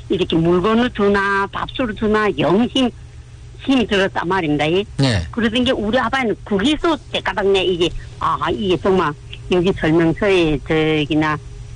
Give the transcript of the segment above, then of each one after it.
이렇게 물건을 주나 밥술을 주나 힘이 들었단 말입니다. 네. 그러던 게 우리 아빠는 거기서 때까닥네 이게 이게 정말 여기 설명서에 저기나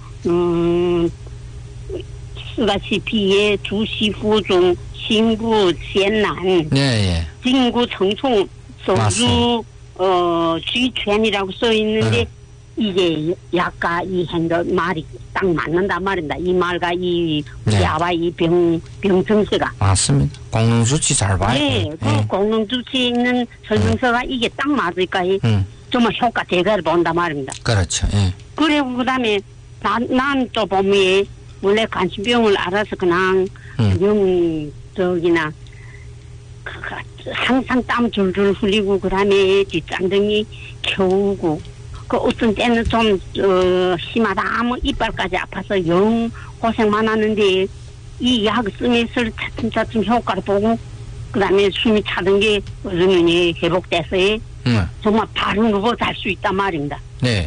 쓰다시피 주시후 중 신구艰难 예. 진구 청총 소유 쥐权이라고 써 있는데 이게 약간 이 핸드 말이 딱 맞는단 말입니다. 이 말과 이 야와 이 병정서가 맞습니다. 공농주치 잘 봐요. 네, 그 공농주치 있는 설명서가 이게 딱 맞을까 정말 효과 대가를 본단 말입니다. 그렇죠. 예. 그리고 그다음에 난 또 보면 원래 관심병을 알아서 그냥 저기나 항상 땀 줄줄 흘리고 그다음에 뒷장등이 겨우고 그 어떤 때는 좀 심하다 하면 이빨까지 아파서 영 고생 많았는데 이 약 쓰면서 차츰차츰 효과를 보고 그다음에 숨이 차던 게 어쩌면 회복돼서 정말 바로 누워 잘 수 있단 말입니다. 네.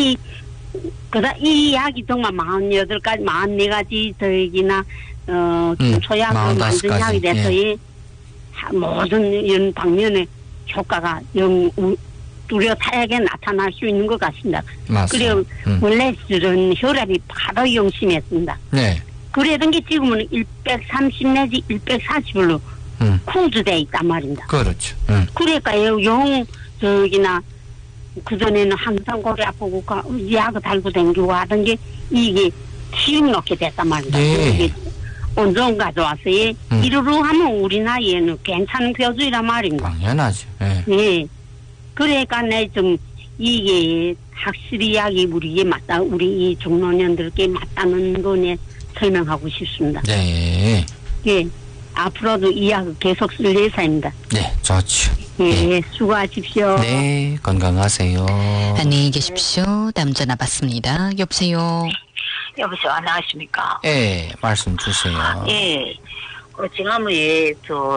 이 약이 정말 48가지, 44가지 저기나 초약을 만든 약이 돼서 모든 이런 방면에 효과가 뚜렷하게 나타날 수 있는 것 같습니다. 맞습니다. 그리고 원래 저런 혈압이 바로 영심했습니다. 네. 그러던 게 지금은 130 내지 140으로 쿵즈되어 있단 말입니다. 그렇죠. 그러니까 저기나 그전에는 항상 고리 아프고 약 달고 댕기고 하던 게 이게 시험 넣게 됐단 말입니다. 네. 온종 가져와서 이러로 하면 우리 나이에는 괜찮은 표준이란 말입니다. 당연하죠. 네. 그러니까 좀 이게 확실히 약이 우리에 맞다, 우리 이 중노년들께 맞다는 거에 설명하고 싶습니다. 네. 예. 앞으로도 이 약을 계속 쓸 예사입니다. 네, 좋죠. 예, 수고하십시오. 네, 건강하세요. 안녕히 계십시오. 다음 전화 받습니다. 여보세요. 여보세요, 안녕하십니까? 예, 말씀 주세요. 예. 지난번에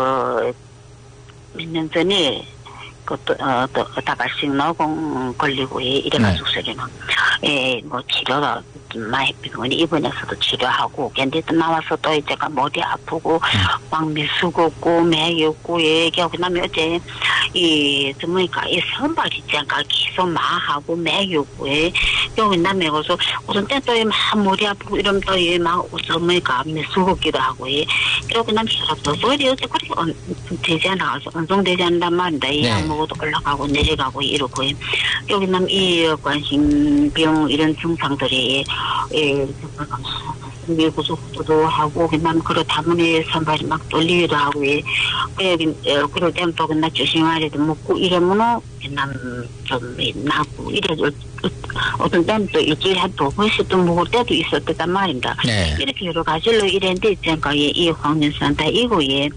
몇 년 전에 다발식 노공 걸리고 이래가지고 서리는 치료가 많이 병원에 입원해서도 치료하고 견디도 나와서 또 이제가 머리 아프고 막 미수고 매였고 얘기하고 그다음에 어제 이 선발이 있잖아 계속 마하고 매였고 여기 남에 가서 우선 때또막 머리 아프고 이러면 또막 뭐니까 미수고기도 하고 그러고 난 사람도 머리 어제 그렇게 되지 않아서 운동되지 않는단 말인데 이 먹어도 올라가고 내려가고 이러고 여기 남 이 관심병 이런 증상들이 미구속도 하고 그다음 그렇다면 선발이 막 떨리기도 하고 그럴 때는 또 그나 조심하래도 먹고 이러면은 그냥 좀 나고 이래 어떤 때는 또 일주일에 한 두 번씩 또 먹을 때도 있었단 말입니다. 이렇게 여러 가지로 이랬는데 있잖아 이 황년산다 이거에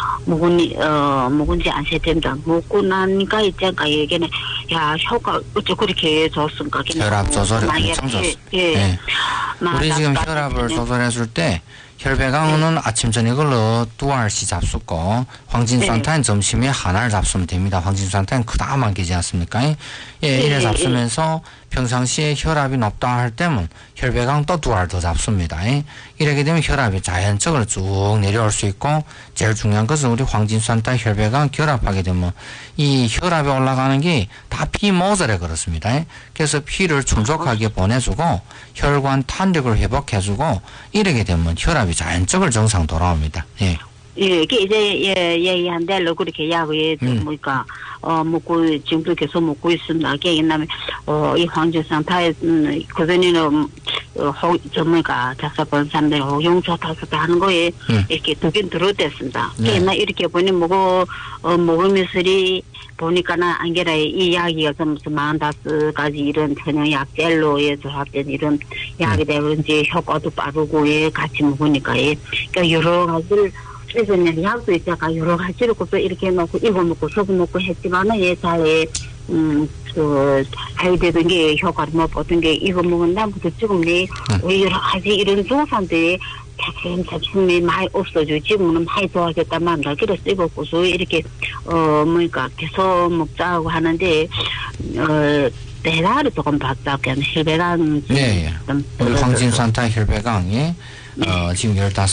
묵은지 안 세된다 먹고 나니까 있잖아 얘기는 야 효과 어째 그렇게 좋습니까? 혈압 조절이 엄청 좋습니다. 우리 지금 혈압을 조절해줄 때 혈배강은 아침 저녁으로 2알씩 잡수고 황진산탄 점심에 하나를 잡수면 됩니다. 황진산탄 그다만 기지 않습니까? 이래 잡수면서 평상시에 혈압이 높다 할 때면 혈배강 또 2알 더 잡습니다. 이렇게 되면 혈압이 자연적으로 쭉 내려올 수 있고 제일 중요한 것은 우리 황진산탄 혈배강 결합하게 되면 이 혈압이 올라가는 게 다 피 모자래 그렇습니다. 그래서 피를 충족하게 보내주고 혈관 탄력을 회복해주고 이렇게 되면 혈압이 자연적으로 정상 돌아옵니다. 이게 이제 얘기한 대로 그렇게 약을 먹고 지금도 계속 먹고 있습니다. 그다음에 이 황진산타에 그전에는 자사본 사람들 용서 타서도 하는 거에 이렇게 두개 들어댔습니다. 그러나 이렇게 보니 먹으면서 보니까는 안게라 이 약이 좀 45가지 이런 천연약 젤로에 조합된 이런 약이 되는지 효과도 빠르고 같이 먹으니까 그러니까 여러 가지를 그래서 약도 있다가 여러 가지를 또 이렇게 먹고 이거 먹고 저거 먹고 했지만은 하게 되던 게 효과를 못 보던 게 이거 먹은 다음부터 지금 여러 가지 이런 증상들이 차츰차츰 많이 없어져 지금은 많이 좋아졌단 말입니다. 그래서 이거 고소 이렇게 계속 먹자고 하는데 대사를 조금 받자 그냥 혈배강 우리 황진산타 혈배강이 지금